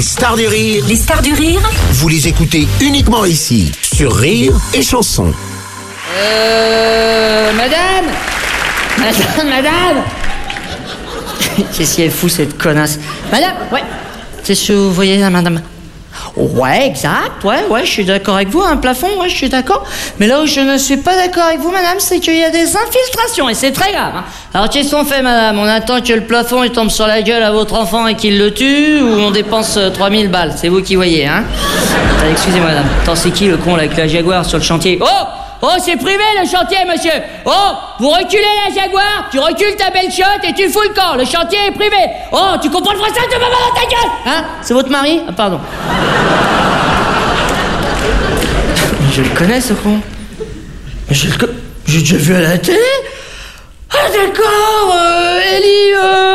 Les stars du rire. Les stars du rire. Vous les écoutez uniquement ici, sur Rire et Chanson. Madame Qu'est-ce qu'elle fout, cette connasse? Madame, ouais. C'est ce que vous voyez là, madame? Ouais, exact, ouais, je suis d'accord avec vous, un plafond, ouais, je suis d'accord. Mais là où je ne suis pas d'accord avec vous, madame, c'est qu'il y a des infiltrations, et c'est très grave, hein. Alors, qu'est-ce qu'on fait, madame? On attend que le plafond, il tombe sur la gueule à votre enfant et qu'il le tue, ou on dépense 3000 balles? C'est vous qui voyez, hein? Attends, excusez-moi, madame. Attends, c'est qui le con, là, avec la Jaguar sur le chantier? Oh, c'est privé, le chantier, monsieur! Oh, vous reculez la Jaguar, tu recules ta belle chiotte et tu fous le camp, le chantier est privé! Oh, tu comprends le français, tu vas dans ta gueule! Hein? C'est votre mari? Ah, pardon. Je le connais, ce con. J'ai déjà vu à la télé. Ah, d'accord, Elie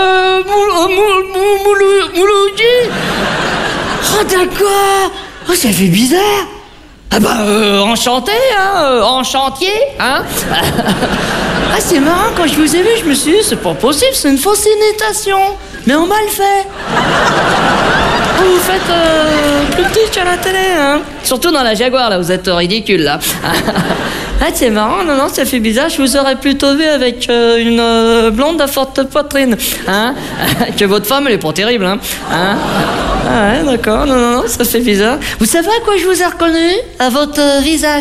Mouloudji. Oh, d'accord. Oh, ça fait bizarre. Ah bah, enchanté, hein, en chantier, hein. Ah, c'est marrant, quand je vous ai vu, je me suis dit, c'est pas possible, c'est une fausse imitation. Mais on m'a le fait. Vous faites plus petit qu'à la télé, hein. Surtout dans la Jaguar, là, vous êtes ridicule, là. Ah, c'est marrant, non, ça fait bizarre. Je vous aurais plutôt vu avec une blonde à forte poitrine, hein. Que votre femme, elle est pas terrible, hein. Ah ouais, d'accord, non, ça fait bizarre. Vous savez à quoi je vous ai reconnu? À votre visage.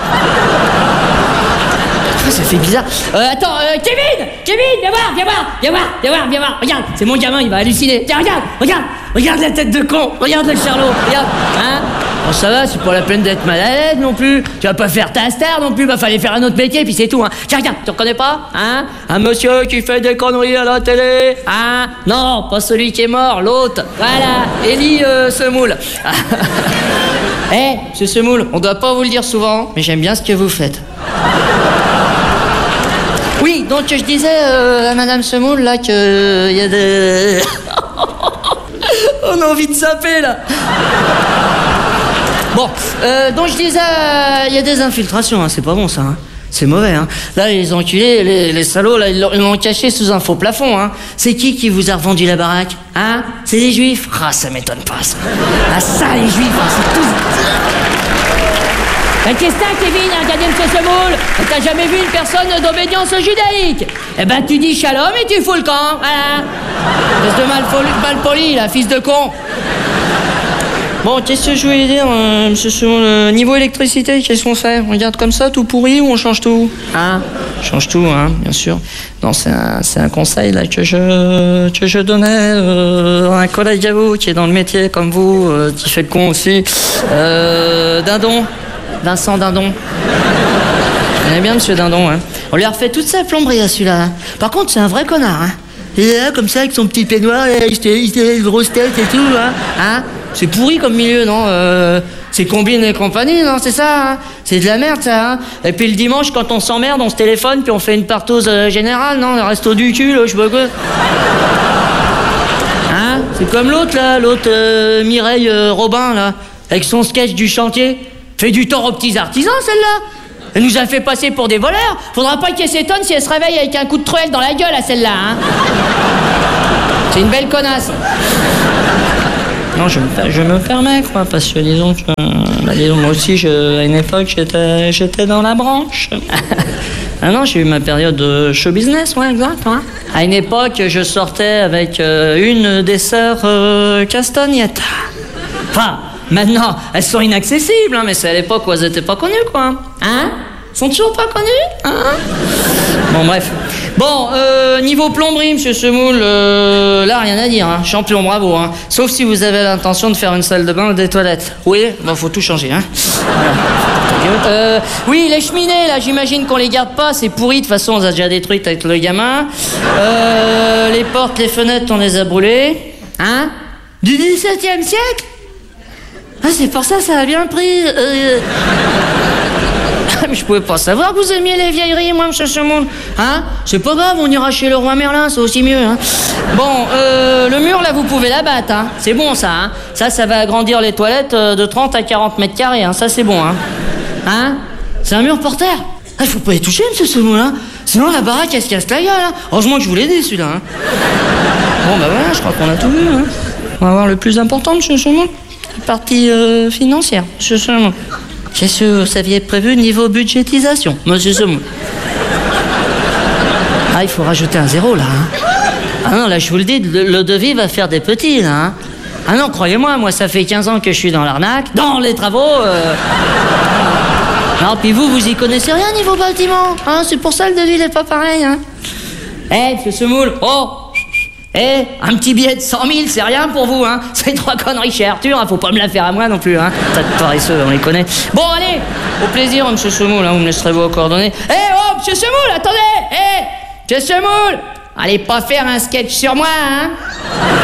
Ça fait bizarre. Attends, Kevin, viens voir. Regarde, c'est mon gamin, il va halluciner. Tiens, regarde la tête de con. Regarde le charlot, regarde, hein. Bon, ça va, c'est pas la peine d'être mal à l'aise non plus. Tu vas pas faire ta star non plus, fallait faire un autre métier, puis c'est tout, hein. Tiens, regarde, tu reconnais pas, hein? Un monsieur qui fait des conneries à la télé, hein? Non, pas celui qui est mort, l'autre. Voilà, Elie Semoule. Monsieur Semoule, on doit pas vous le dire souvent, mais j'aime bien ce que vous faites. Oui, donc je disais à Madame Semoule, là, que y a des... On a envie de saper, là. Bon, donc je disais, il y a des infiltrations, hein, c'est pas bon, ça, hein. C'est mauvais, hein. Là, les enculés, les salauds, là, ils l'ont caché sous un faux plafond, hein. C'est qui vous a revendu la baraque, hein? C'est les Juifs? Ah, ça m'étonne pas, ça. Ah, ça, les Juifs, hein, c'est tout... Qu'est-ce que t'as, Kevin, à regarder M. Semoule? T'as jamais vu une personne d'obédience judaïque? Eh ben, tu dis shalom et tu fous le camp, voilà. Espèce de malpoli, là, fils de con. Bon, qu'est-ce que je voulais dire, M. Semoule? Niveau électricité, qu'est-ce qu'on fait? On regarde comme ça, tout pourri, ou on change tout? Hein? On change tout, hein, bien sûr. Non, c'est un conseil, là, que je donnais à un collègue à vous, qui est dans le métier, comme vous, qui fait le con aussi. Dindon. Vincent Dindon. Je connais bien Monsieur Dindon, hein. On lui a refait toute sa plomberie à celui-là, hein. Par contre, c'est un vrai connard, hein. Il est là, comme ça, avec son petit peignoir, il fait une grosse tête et tout, hein. C'est pourri comme milieu, non? C'est Combine et compagnie, non? C'est ça, hein. C'est de la merde, ça, hein. Et puis le dimanche, quand on s'emmerde, on se téléphone, puis on fait une partose générale, non? Le resto du cul, là, je sais pas quoi. Hein? C'est comme l'autre, là, Mireille Robin, là, avec son sketch du chantier. Fait du tort aux petits artisans, celle-là. Elle nous a fait passer pour des voleurs. Faudra pas qu'elle s'étonne si elle se réveille avec un coup de truelle dans la gueule à celle-là, hein. C'est une belle connasse. Non, je me permets, quoi, parce que disons que... moi aussi, à une époque, j'étais dans la branche. Ah non, j'ai eu ma période de show business, ouais, exact, hein. À une époque, je sortais avec une des sœurs Castagnetta. Enfin... Maintenant, elles sont inaccessibles, hein, mais c'est à l'époque où elles étaient pas connues, quoi. Hein? Elles sont toujours pas connues, hein? Bon, bref. Bon, niveau plomberie, Monsieur Semoule, là, rien à dire, hein. Champion, bravo, hein. Sauf si vous avez l'intention de faire une salle de bain ou des toilettes. Oui, faut tout changer, hein. Voilà. Oui, les cheminées, là, j'imagine qu'on les garde pas, c'est pourri, de toute façon, on les a déjà détruites avec le gamin. Les portes, les fenêtres, on les a brûlées. Hein? Du XVIIe siècle? Ah, c'est pour ça a bien pris. Mais je pouvais pas savoir que vous aimiez les vieilleries, moi, Monsieur Semoule. Hein? C'est pas grave, on ira chez le roi Merlin, c'est aussi mieux, hein. Bon, le mur, là, vous pouvez l'abattre, hein. C'est bon, ça, hein. Ça va agrandir les toilettes de 30 à 40 mètres carrés, hein. Ça, c'est bon, hein. Hein? C'est un mur pour terre. Ah, faut pas y toucher, Monsieur Semoule, hein. Sinon, la baraque, elle se casse la gueule, hein. Heureusement que je vous l'ai dit, celui-là, hein. Bon, bah voilà, je crois qu'on a tout vu, hein. On va voir le plus important, monsieur Semoule. La partie financière, monsieur Semoule. Qu'est-ce que vous aviez prévu niveau budgétisation, monsieur Semoule? Ah, il faut rajouter un 0, là. Hein. Ah non, là, je vous le dis, le devis va faire des petits, là. Hein. Ah non, croyez-moi, moi, ça fait 15 ans que je suis dans l'arnaque, dans les travaux. Non, puis vous y connaissez rien niveau bâtiment. Hein, c'est pour ça le devis n'est pas pareil. Hein. Monsieur Semoule, un petit billet de 100 000, c'est rien pour vous. Hein. C'est 3 conneries chez Arthur, hein, faut pas me la faire à moi non plus. Hein. Tas de paresseux, on les connaît. Bon, allez, au plaisir, monsieur Semoule, hein, vous me laisserez vos coordonnées. Monsieur Semoule, attendez. Monsieur Semoule, allez pas faire un sketch sur moi, hein.